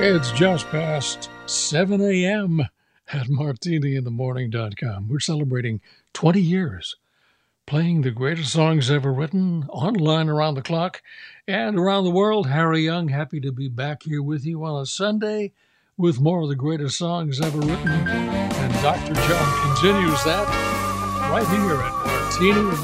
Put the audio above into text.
It's just past 7 a.m. at martiniinthemorning.com. We're celebrating 20 years playing the greatest songs ever written, online around the clock, and around the world. Harry Young, happy to be back here with you on a Sunday with more of the greatest songs ever written. And Dr. John continues that right here at Martini